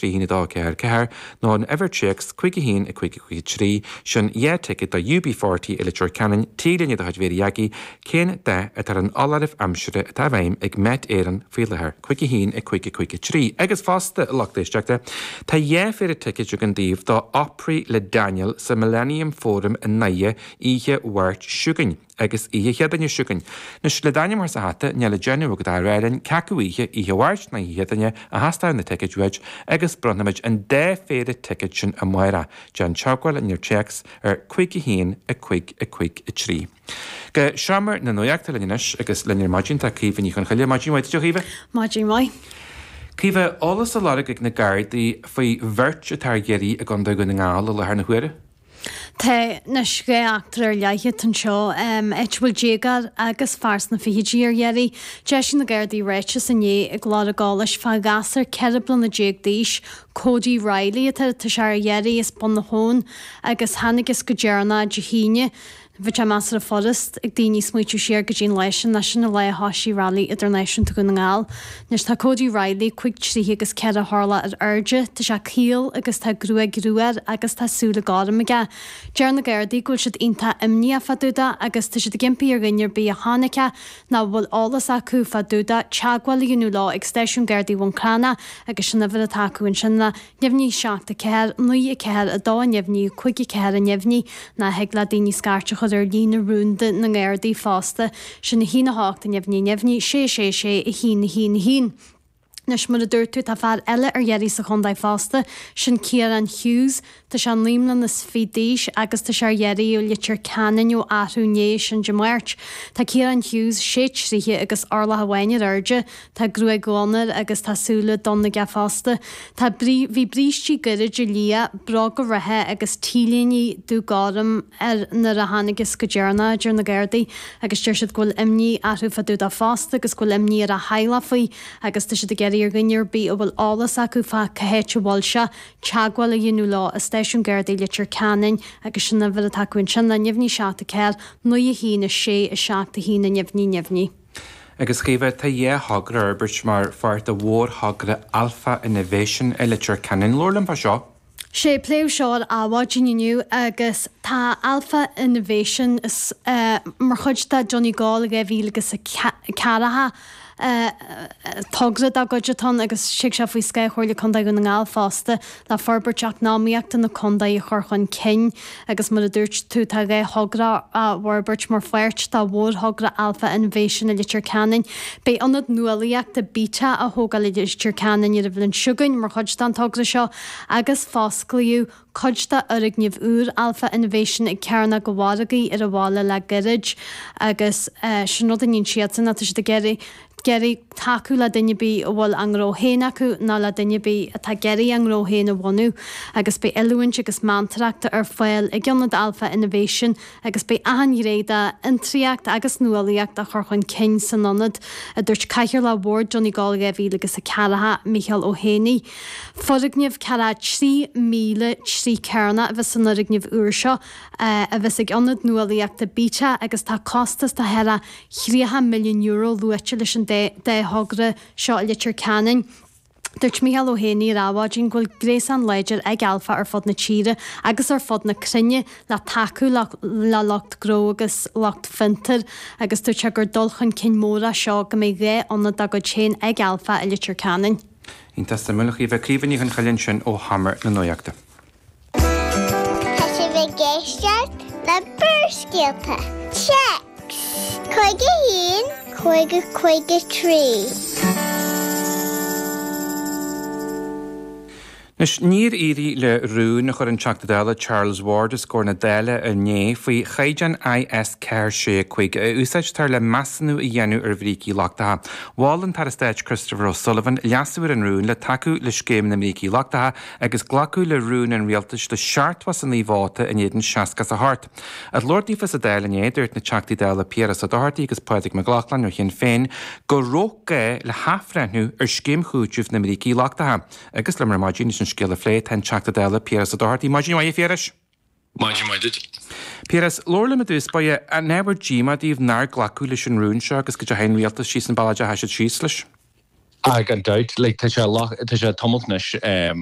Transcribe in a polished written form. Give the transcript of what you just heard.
trí dá ceir ná an Everchecks chuige hín a chuige trí sin é ticket a UB40 i litir canan tílinne a hadvéiagi cén de a tar an alarh amsere a bhaim ag met éan féilethir chuige hín a chuige trí. Agus fásta lachtéisteachta tá fir a ticket an díomh dá Opry le Daniel sa Millennium Forum in naie ihe Wart Sugain. Agus ihe cheadanne sugain. Nus le daine mar sa hata ne le genú go réan cacuíthe ihe bhhairt na héadanne a hastáin na ticket wedge agus brunamiid an 10 féidir ticket sin a muire John Chagwell in your checks chuige hín a chuig trí. Go seaamar na nuachta lenis agus lenir maidjin tá cíhann chun chaile maidjin waid tuíh? Maidjin mai. Cíbh álas a lára ag na gardaí faoi bhirt a tar geirí a gan go na ngála le na huire? Tá na sgé achtar leiche an seo bhfuil dégar agus fars na fihéíarhéirí de sin na Gardaí réite san é ag lá a gáis fá gasar cerblan na déag díis Cody Riley a tá searhéirí is bon na hón agus hanagus go dearna de híine bheit a Master of Forest ag daoine smuitiú siar go dtíon leis na le hasí rally International go na ngáil. Nes tá Cody Riley chuig trí agus cead a hála ar airde tá se cíal agus tá grúar agus tásúla gáda aige. Dear na Gardaí gúil siad onanta imní a fadúda agus tá siad gimpí ar gainear bí a hánacha ná bhfuil álas acu fadúda teagháil ghnú lá ag Stáisiún Gardaí Bhuncána agus sinna bhfuil atácuin sinna neamhní seachta ceir nuí a ceir a dá neamhní chuigi ceir a neamhní na heagla daoine scarteach ar lína rúnda na Gardaí fásta sin na hína háachta neamhní sé i hín. Nes mar a dúirtú tá fear eile ar dhéirí sa chundaid fásta sin Ciaran Hughes tá se an límlan na sfidíis agus tá se dhéirí ó litir canan ó athúné sin de mairt. Tá Ciaran Hughes sé tríthe agus orla hahaine airde tá grua gánar agus tásúla donna ga fásta. Tá bhí brístí gurid de lia bra go rathe agus tílíní dú gáram ar na rahannagus go dearna dear na Gardaí agus deir siad ghfuil imní athú fadú a fásta agus ghfuil imní ar a haila faoi agus tá siad ar gainear bí ó bhfuil álas acu fa cahéite bháil se teagháil a dhéanú lá a Stáisiún Gardaí litir canan agus sinna bhfuil atácuin sin na neamhní seachta ceir nó a hína sé a seachta hína neamhní. Agus cíbh tá hagra arbeirt mar fart a bhór hagra Alpha Innovation i litir canan lorlam fa seo. sé pléh seáil áhaidiniu agus tá Alpha Innovation is mar chuid Johnny Gall a bhí agus a cearatha tugrad a goidetón agus si se faoi sce chuirla chundaid go na ngáil fásta le forberteach náíoachta na chundaid a churchann cin agus mar a dúirt tú tá ré thugra a Warbert mar foiirt tá bhór thugra Alpha Innovation a litir canan. Bé anad nualaíoachta bíte a thógáil litir canan ar a bhfuiln siúgain mar chuid an tugra seo agus fásclaú chuidta arigníomh úr Alpha Innovation ag cearna go bhharagaí ar a bhála le garid agus sin nó daoíonn siad san atá si de Geri taú le duine bí bhfuil an róhéin acu ná le duine bí a tá geirí an róhéin a bhhaú agus be eúint agus mantraachta ar foiil ag gionad Alpha Innovation agus be ahan réide intriacht agus nualaíocht a churchann cin san nonad a dúirt caiithir le bhór Johnny Gall a bhí agus a cealatha Michael O'Haney. Forigníomh cead 3,000 trí cearna a bheits san origníomh úr seo a bheits ag anad nualaíochta bíte agus tá costas tá hera 3 milliún euro luite leis an de hogra seo litir canan. Dúirt Michael O'Haney ráháidín ghfuil gréas an leidir ag Alpha ar fod na tíre agus ar fod na crinne le taú le locht gró agus locht finter agus dúirt gur dulchan cin móra seo go mé ré anna a go chéin ag Alpha i litir canan. Íntas mulach í bheith críomhaní an chailinn sin ó hamar na nuachta. Tá sé bheith géisteart le burscéalta. Checks! Chuige hín, chuige trí. Nus níor íri le rún chur an teachtadála Charles Ward is scór na déile a né faoi chaidan IS Care sé chuig úsáid tar le meassanú i dhéanú ar bhrící lachtatha. Bhálan tar istéid Christopher O'Sullivan leasúir an rún le taú le scéim na mrící lachtatha agus glacu le rún an rialtas le seaartwas an líháta in éan seacas a hart. At Lordífas a déile né dúirt na teachtadála Pierre sa dáirtaí agus Pádraig McLachlan ó chin féin go rógé le hafrenú ar scéim chúteúh na mrící lachtatha agus le mar maidín skille fléit hen teachtadála Pierre sa dáirtaí maidin mai féris. Maidin maidid. Pierre, lorla me dús ba a never díma díomh nar glacu leis an rún seo agus go a hen rialtas sí an bailide heisiid síos leis? Gan deit, tá sé tomultnis